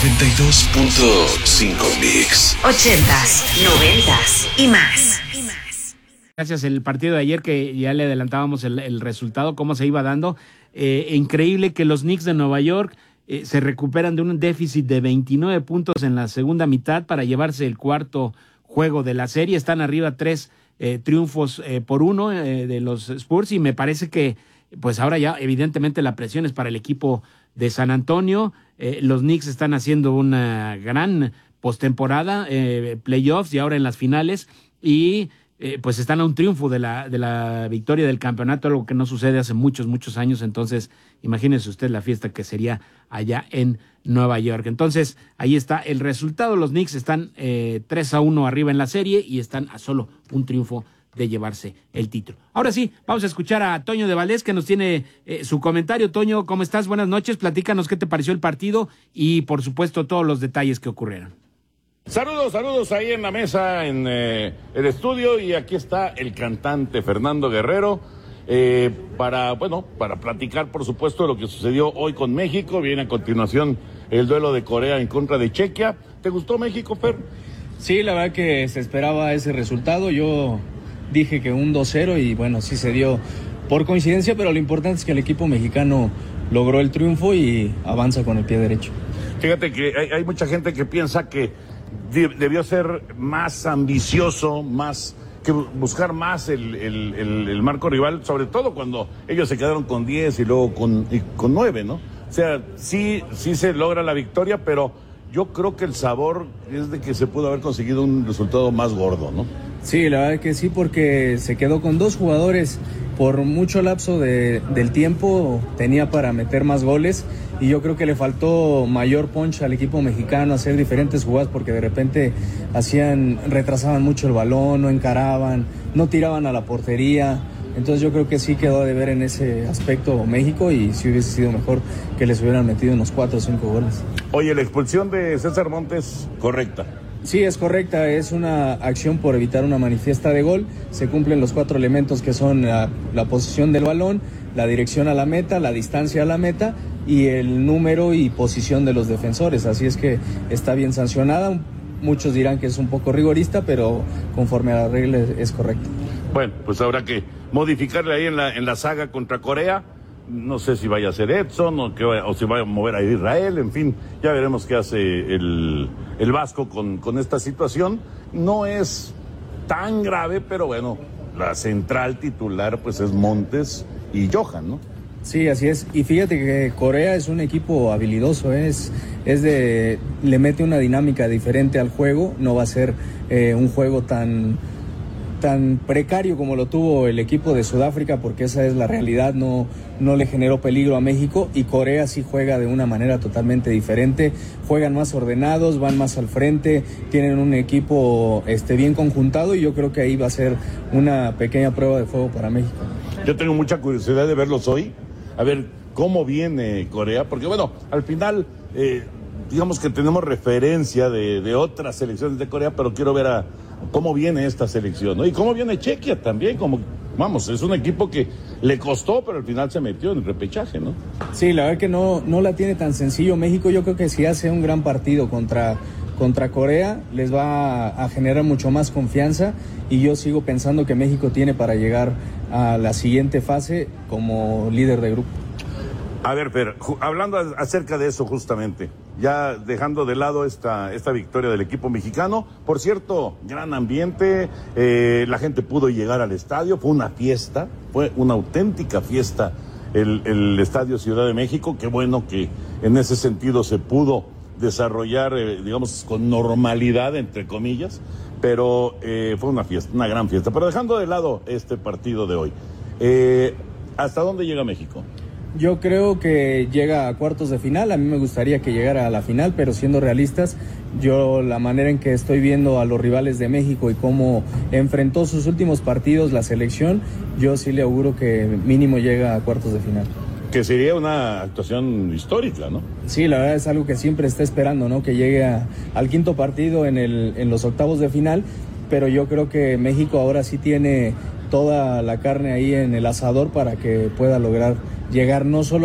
92.5 Mix. 80s, 90s y más. Gracias, el partido de ayer que ya le adelantábamos el resultado, cómo se iba dando. Increíble que los Knicks de Nueva York se recuperan de un déficit de 29 puntos en la segunda mitad para llevarse el cuarto juego de la serie. Están arriba 3 triunfos por 1 de los Spurs, y me parece que pues ahora ya evidentemente la presión es para el equipo de San Antonio. Los Knicks están haciendo una gran postemporada, playoffs y ahora en las finales, y pues están a un triunfo de la victoria del campeonato, algo que no sucede hace muchos años. Entonces imagínense usted la fiesta que sería allá en Nueva York. Entonces ahí está el resultado. Los Knicks están 3-1 arriba en la serie y están a solo un triunfo de llevarse el título. Ahora sí, vamos a escuchar a Toño de Valdés, que nos tiene su comentario. Toño, ¿cómo estás? Buenas noches, platícanos qué te pareció el partido y por supuesto todos los detalles que ocurrieron. Saludos ahí en la mesa, en el estudio, y aquí está el cantante Fernando Guerrero para platicar por supuesto lo que sucedió hoy con México. Viene a continuación el duelo de Corea en contra de Chequia. ¿Te gustó México, Fer? Sí, la verdad que se esperaba ese resultado. Yo dije que un 2-0 y bueno, sí se dio por coincidencia, pero lo importante es que el equipo mexicano logró el triunfo y avanza con el pie derecho. Fíjate que hay mucha gente que piensa que debió ser más ambicioso, más que buscar más el marco rival, sobre todo cuando ellos se quedaron con 10 y luego con 9, ¿no? O sea, sí se logra la victoria, pero yo creo que el sabor es de que se pudo haber conseguido un resultado más gordo, ¿no? Sí, la verdad que sí, porque se quedó con 2 jugadores por mucho lapso del tiempo, tenía para meter más goles, y yo creo que le faltó mayor punch al equipo mexicano, hacer diferentes jugadas, porque de repente retrasaban mucho el balón, no encaraban, no tiraban a la portería. Entonces yo creo que sí quedó de ver en ese aspecto México, y sí hubiese sido mejor que les hubieran metido unos 4 o 5 goles. Oye, la expulsión de César Montes, ¿correcta? Sí, es correcta, es una acción por evitar una manifiesta de gol. Se cumplen los 4 elementos que son la posición del balón, la dirección a la meta, la distancia a la meta y el número y posición de los defensores. Así es que está bien sancionada. Muchos dirán que es un poco rigorista, pero conforme a la regla es correcto. Bueno, pues habrá que modificarle ahí en la saga contra Corea. No sé si vaya a ser Edson o si vaya a mover a Israel. En fin, ya veremos qué hace el Vasco con esta situación. No es tan grave, pero bueno, la central titular pues es Montes y Johan, ¿no? Sí, así es. Y fíjate que Corea es un equipo habilidoso, le mete una dinámica diferente al juego. No va a ser un juego tan precario como lo tuvo el equipo de Sudáfrica, porque esa es la realidad. No le generó peligro a México, y Corea sí juega de una manera totalmente diferente. Juegan más ordenados, van más al frente, tienen un equipo bien conjuntado, y yo creo que ahí va a ser una pequeña prueba de fuego para México. Yo tengo mucha curiosidad de verlos hoy, a ver cómo viene Corea, porque bueno, al final digamos que tenemos referencia de otras selecciones de Corea, pero quiero ver cómo viene esta selección, ¿no? Y cómo viene Chequia también, es un equipo que le costó, pero al final se metió en el repechaje, ¿no? Sí, la verdad que no la tiene tan sencillo México. Yo creo que si hace un gran partido contra Corea, les va a generar mucho más confianza, y yo sigo pensando que México tiene para llegar a la siguiente fase como líder de grupo. A ver, Fer, hablando acerca de eso justamente, ya dejando de lado esta victoria del equipo mexicano, por cierto, gran ambiente, la gente pudo llegar al estadio, fue una auténtica fiesta el Estadio Ciudad de México. Qué bueno que en ese sentido se pudo desarrollar, digamos, con normalidad, entre comillas, pero fue una fiesta, una gran fiesta. Pero dejando de lado este partido de hoy, ¿hasta dónde llega México? Yo creo que llega a cuartos de final. A mí me gustaría que llegara a la final, pero siendo realistas, yo la manera en que estoy viendo a los rivales de México y cómo enfrentó sus últimos partidos la selección, yo sí le auguro que mínimo llega a cuartos de final. Que sería una actuación histórica, ¿no? Sí, la verdad es algo que siempre está esperando, ¿no? Que llegue al quinto partido en los octavos de final, pero yo creo que México ahora sí tiene toda la carne ahí en el asador para que pueda lograr llegar no solo